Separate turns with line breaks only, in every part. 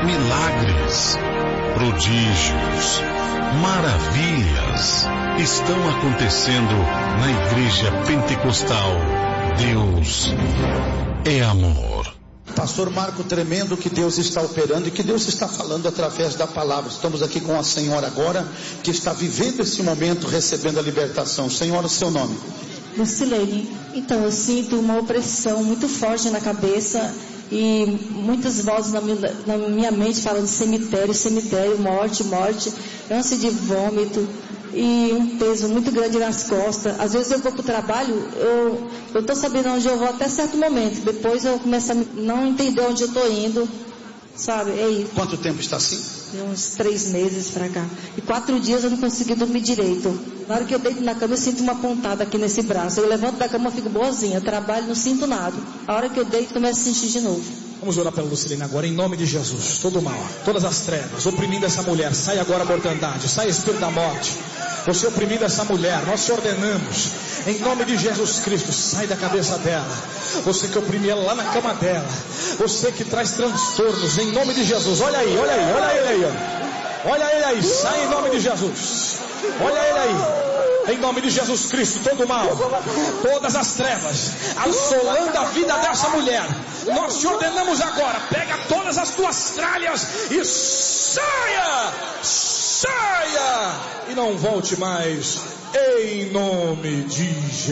Milagres, prodígios, maravilhas estão acontecendo na Igreja Pentecostal. Deus é amor.
Pastor Marco, tremendo que Deus está operando e que Deus está falando através da palavra. Estamos aqui com a senhora agora, que está vivendo esse momento, recebendo a libertação. Senhora, o seu nome?
Lucilene. Então, eu sinto uma opressão muito forte na cabeça e muitas vozes na minha mente falando cemitério, cemitério, morte, morte, ânsia de vômito e um peso muito grande nas costas. Às vezes eu vou para o trabalho, eu estou sabendo onde eu vou até certo momento, depois eu começo a não entender onde eu estou indo, sabe? É isso.
Quanto tempo está assim?
Uns 3 meses pra cá. E 4 dias eu não consegui dormir direito. Na hora que eu deito na cama, eu sinto uma pontada aqui nesse braço. Eu levanto da cama, eu fico boazinha. Eu trabalho, não sinto nada. A hora que eu deito, começo a sentir de novo.
Vamos orar pela Lucilene agora, em nome de Jesus. Todo mal, todas as trevas, oprimindo essa mulher. Sai agora a mortandade, sai espírito da morte. Você oprimindo essa mulher, nós te ordenamos, em nome de Jesus Cristo, sai da cabeça dela. Você que oprime ela lá na cama dela, você que traz transtornos, em nome de Jesus. Olha aí, olha aí, olha ele aí, olha ele aí, sai em nome de Jesus. Olha ele aí, em nome de Jesus Cristo, todo mal, todas as trevas, assolando a vida dessa mulher, nós te ordenamos agora, pega todas as tuas tralhas e saia, saia, e não volte mais, em nome de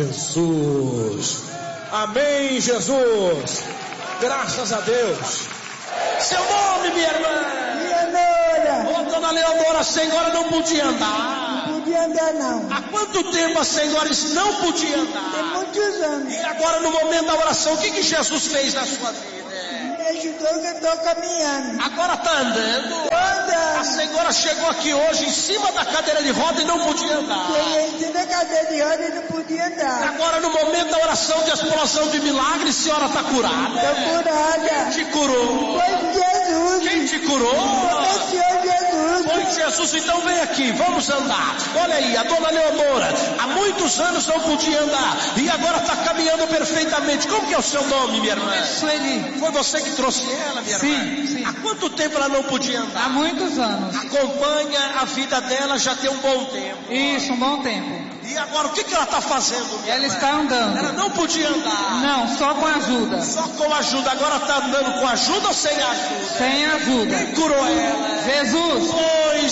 Jesus. Amém, Jesus. Graças a Deus. Seu nome, minha irmã?
Leonora.
Ô, dona Leonora, a senhora não podia andar.
Não podia andar, não.
Há quanto tempo a senhora não podia andar?
Tem muitos anos.
E agora, no momento da oração, o que Jesus fez na sua vida?
Me ajudou que eu estou caminhando.
Agora está andando?
Tô andando.
A senhora chegou aqui hoje em cima da cadeira de roda e não podia andar.
Cheguei em cima da cadeira de roda e não podia andar.
Agora, no momento da oração de explosão de milagres, a senhora está curada.
Estou curada.
Quem te curou?
Foi Jesus.
Quem te curou?
Foi o Senhor Jesus.
Foi Jesus, então vem aqui, vamos andar. Olha aí, a dona Leonora, há muitos anos não podia andar e agora está caminhando perfeitamente. Como que é o seu nome, minha irmã?
Sueli.
Foi você que trouxe ela, minha irmã?
Sim.
Há quanto tempo ela não podia andar?
Há muitos anos.
Acompanha a vida dela já tem um bom tempo.
Isso, um bom tempo.
E agora o que ela está fazendo, minha
Ela
irmã?
está andando.
Ela não podia andar.
Não, só com ajuda.
Só com ajuda. Agora está andando com ajuda ou sem ajuda?
Sem ajuda.
Quem curou ela?
Jesus.
Foi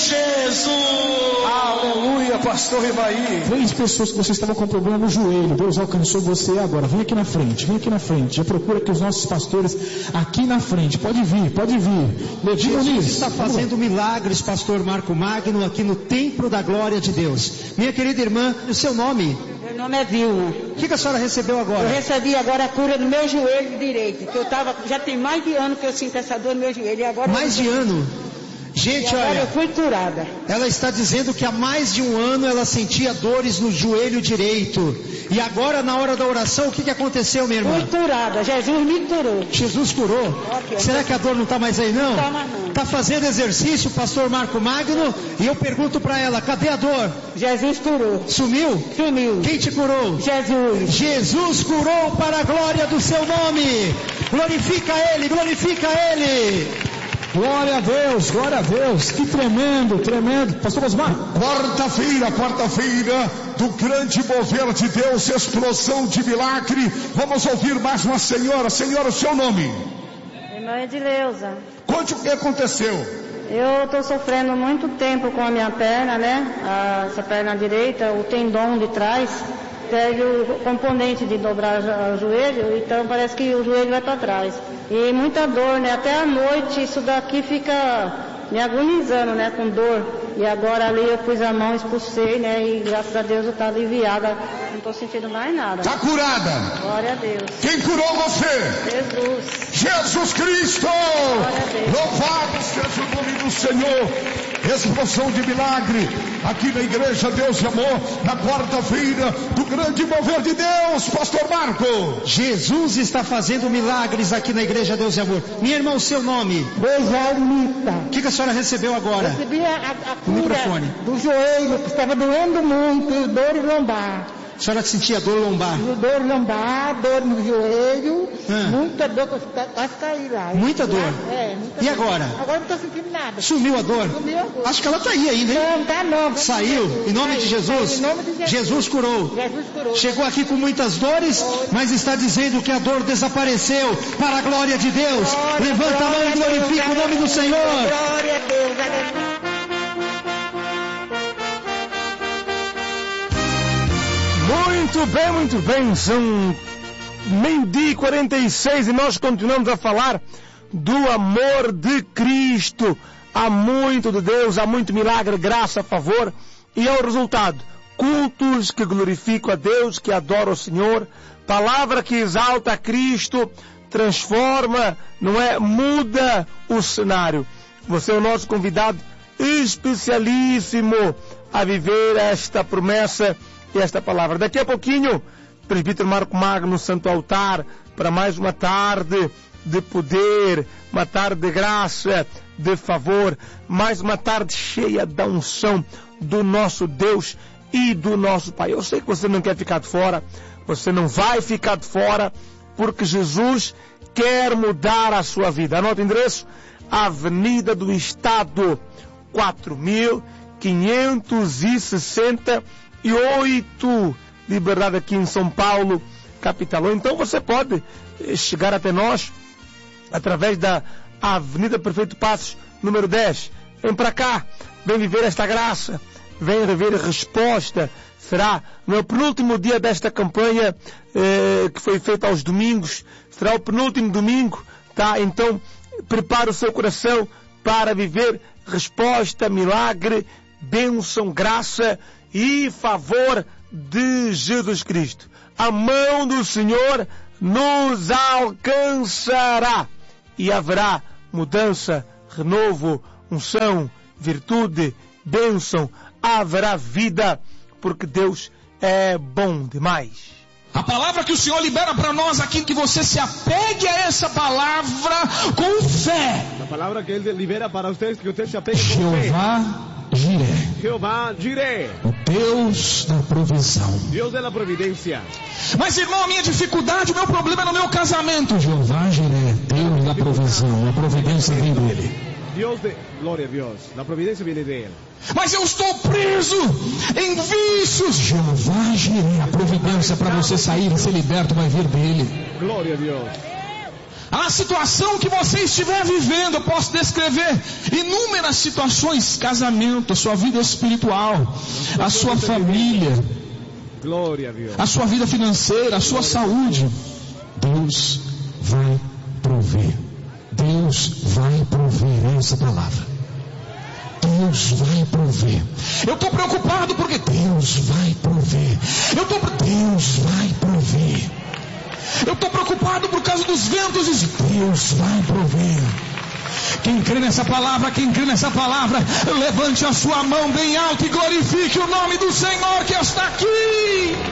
Jesus.
Aleluia, pastor Ivaí. 3 pessoas que você estava com problema no joelho, Deus alcançou você agora. Vem aqui na frente, vem aqui na frente. Já procura aqui os nossos pastores aqui na frente. Pode vir, pode vir.
Jesus está fazendo milagres, pastor Marco Magno, aqui no Templo da Glória de Deus. Minha querida irmã, o seu nome?
Meu nome é Vilma.
O que a senhora recebeu agora?
Eu recebi agora a cura do meu joelho direito, que eu tava, já tem mais de ano que eu sinto essa dor no meu joelho. E agora
mais de ano? Gente,
agora
olha,
eu fui curada.
Ela está dizendo que há mais de um ano ela sentia dores no joelho direito. E agora, na hora da oração, o que aconteceu, minha irmã?
Fui curada, Jesus me curou.
Jesus curou?
Okay.
Será que a dor não está mais aí, não?
Não está mais não.
Está fazendo exercício, pastor Marco Magno, e eu pergunto para ela, cadê a dor?
Jesus curou.
Sumiu?
Sumiu.
Quem te curou?
Jesus.
Jesus curou para a glória do seu nome. Glorifica Ele, glorifica Ele.
Glória a Deus, glória a Deus. Que tremendo, tremendo. Pastor Osmar.
Quarta-feira do grande mover de Deus, explosão de milagre. Vamos ouvir mais uma senhora. Senhora, o seu nome?
Irmã Edileuza.
Conte o que aconteceu.
Eu estou sofrendo muito tempo com a minha perna, né? Essa perna direita, o tendão de trás. Teve o componente de dobrar o joelho, então parece que o joelho vai para trás. E muita dor, né? Até à noite isso daqui fica me agonizando, né? Com dor. E agora ali eu pus a mão, expulsei, né? E graças a Deus eu estou aliviada. Não estou sentindo mais nada.
Está curada?
Glória a Deus.
Quem curou você?
Jesus.
Jesus Cristo!
Glória a Deus.
Louvado seja o nome do Senhor. Explosão de milagre aqui na igreja Deus e Amor, na quarta-feira do grande mover de Deus, pastor Marco.
Jesus está fazendo milagres aqui na igreja Deus e Amor. Minha irmã, o seu nome?
Benjalmita.
O que a senhora recebeu agora?
Recebi a
o
cura
microfone.
do joelho, que estava doendo muito, dor e lombar.
A senhora sentia dor lombar?
Dor lombar, dor no joelho, muita dor, que eu quase caí lá.
Muita dor?
Muita
E
dor.
agora?
Agora não estou sentindo nada.
Sumiu a dor?
Sumiu a dor.
Acho que ela está aí ainda, hein?
Não, tá não.
Saiu? Em nome de Jesus?
Em nome de Jesus.
Jesus curou.
Jesus curou.
Chegou aqui com muitas dores, mas está dizendo que a dor desapareceu para a glória de Deus. Levanta a mão e glorifica o nome do Senhor.
Glória a Deus, aleluia.
Muito bem, são 12h46 e nós continuamos a falar do amor de Cristo. Há muito de Deus, há muito milagre, graça, favor, e é o resultado. Cultos que glorificam a Deus, que adoram o Senhor, palavra que exalta a Cristo, transforma, não é? Muda o cenário. Você é o nosso convidado especialíssimo a viver esta promessa e esta palavra. Daqui a pouquinho, presbítero Marco Magno no Santo Altar, para mais uma tarde de poder, uma tarde de graça, de favor, mais uma tarde cheia da unção do nosso Deus e do nosso Pai. Eu sei que você não quer ficar de fora, você não vai ficar de fora, porque Jesus quer mudar a sua vida. Anota o endereço: Avenida do Estado, 4568, Liberdade, aqui em São Paulo, capital. Ou então você pode chegar até nós através da Avenida Prefeito Passos, número 10. Vem para cá, vem viver esta graça, vem rever a resposta. Será no penúltimo dia desta campanha que foi feita aos domingos, será o penúltimo domingo, tá? Então prepare o seu coração para viver resposta, milagre, bênção, graça e favor de Jesus Cristo. A mão do Senhor nos alcançará e haverá mudança, renovo, unção, virtude, bênção, haverá vida, porque Deus é bom demais.
A palavra que o Senhor libera para nós aqui, que você se apegue a essa palavra com fé.
A palavra que Ele libera para vocês, que você se apegue com
Jeová Jireh.
Jeová Jireh.
O Deus da provisão.
Deus da providência.
Mas, irmão, a minha dificuldade, o meu problema é no meu casamento.
Jeová Jireh, Deus da provisão. A providência vem dele.
Glória a Deus. A providência vem dele.
Mas eu estou preso em vícios.
Jeová Jireh, a providência para você sair e ser liberto vai vir dele.
Glória a Deus.
A situação que você estiver vivendo, eu posso descrever inúmeras situações: casamento, a sua vida espiritual, a sua família,
glória a Deus,
a sua vida financeira, a sua saúde.
Deus vai prover. Deus vai prover essa palavra. Deus vai prover.
Eu estou preocupado porque
Deus vai prover.
Deus vai prover. Eu estou preocupado por causa dos ventos.
Deus vai prover.
Quem crê nessa palavra, levante a sua mão bem alto e glorifique o nome do Senhor que está aqui.